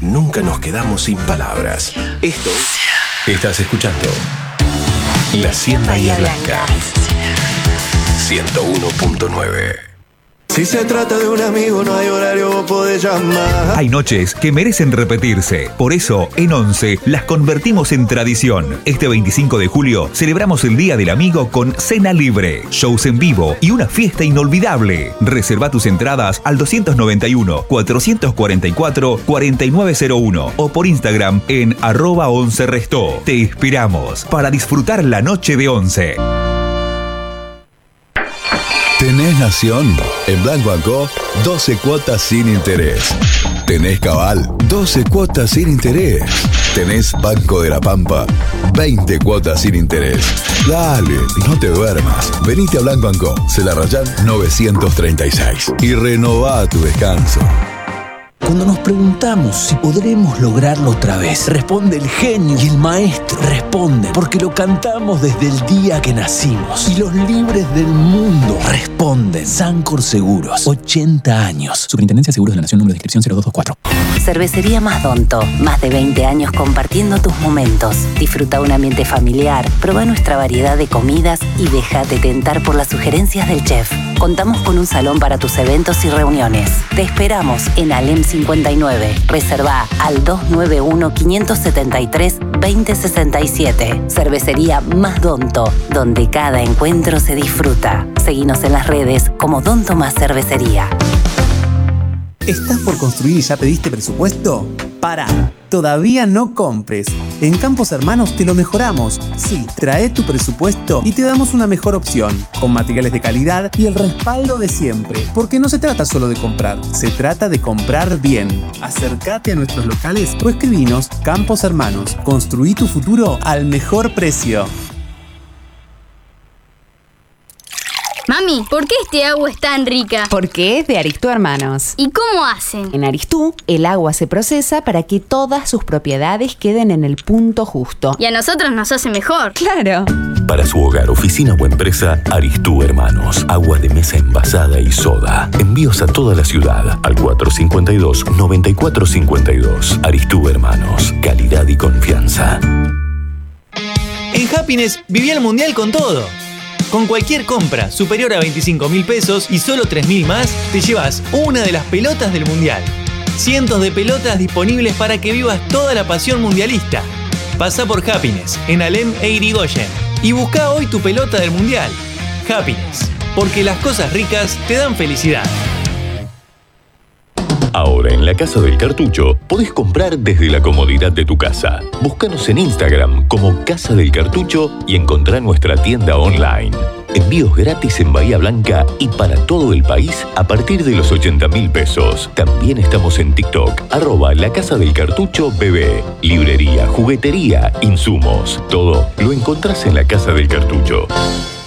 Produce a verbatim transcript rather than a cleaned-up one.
nunca nos quedamos sin palabras. Esto estás escuchando La cien Bahía Blanca. ciento uno punto nueve. Si se trata de un amigo, no hay horario, vos podés llamar. Hay noches que merecen repetirse. Por eso, en Once, las convertimos en tradición. Este veinticinco de julio, celebramos el Día del Amigo con cena libre, shows en vivo y una fiesta inolvidable. Reserva tus entradas al dos noventa y uno, cuatrocientos cuarenta y cuatro, cuarenta y nueve cero uno o por Instagram en arroba once restó. Te esperamos para disfrutar la noche de Once. Tenés Nación, en Blanco Ancó, doce cuotas sin interés. Tenés Cabal, doce cuotas sin interés. Tenés Banco de la Pampa, veinte cuotas sin interés. Dale, no te duermas. Venite a Blanco Ancó, Celarrayán novecientos treinta y seis y renová tu descanso. Cuando nos preguntamos si podremos lograrlo otra vez, responde el genio y el maestro. Responde porque lo cantamos desde el día que nacimos. Y los libres del mundo responden. Sancor Seguros, ochenta años. Superintendencia de Seguros de la Nación, número de inscripción cero dos dos cuatro. Cervecería Mazdonto, más de veinte años compartiendo tus momentos. Disfruta un ambiente familiar, prueba nuestra variedad de comidas y déjate tentar por las sugerencias del chef. Contamos con un salón para tus eventos y reuniones. Te esperamos en Alem cincuenta y nueve. Reserva al dos nueve uno, cinco siete tres, dos cero seis siete. Cervecería Mazdonto, donde cada encuentro se disfruta. Seguinos en las redes como Don Tomás Cervecería. ¿Estás por construir y ya pediste presupuesto? Pará, todavía no compres. En Campos Hermanos te lo mejoramos. Sí, trae tu presupuesto y te damos una mejor opción, con materiales de calidad y el respaldo de siempre. Porque no se trata solo de comprar, se trata de comprar bien. Acércate a nuestros locales o escribinos Campos Hermanos. Construí tu futuro al mejor precio. Mami, ¿por qué este agua es tan rica? Porque es de Aristú Hermanos. ¿Y cómo hacen? En Aristú, el agua se procesa para que todas sus propiedades queden en el punto justo. Y a nosotros nos hace mejor. ¡Claro! Para su hogar, oficina o empresa, Aristú Hermanos. Agua de mesa envasada y soda. Envíos a toda la ciudad al cuatro cinco dos, nueve cuatro cinco dos. Aristú Hermanos. Calidad y confianza. En Happiness viví el mundial con todo. Con cualquier compra superior a veinticinco mil pesos y solo tres mil más, te llevas una de las pelotas del mundial. Cientos de pelotas disponibles para que vivas toda la pasión mundialista. Pasa por Happiness, en Alem e Irigoyen, y busca hoy tu pelota del mundial. Happiness, porque las cosas ricas te dan felicidad. Ahora en la Casa del Cartucho podés comprar desde la comodidad de tu casa. Búscanos en Instagram como Casa del Cartucho y encontrá nuestra tienda online. Envíos gratis en Bahía Blanca y para todo el país a partir de los ochenta mil pesos. También estamos en TikTok, arroba la Casa del Cartucho Bebé. Librería, juguetería, insumos, todo lo encontrás en la Casa del Cartucho.